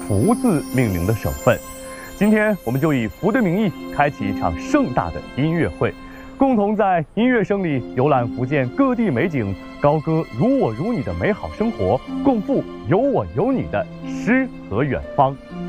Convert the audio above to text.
福字命名的省份。今天我们就以福的名义，开启一场盛大的音乐会，共同在音乐声里游览福建各地美景，高歌如我如你的美好生活，共赴有我有你的诗和远方。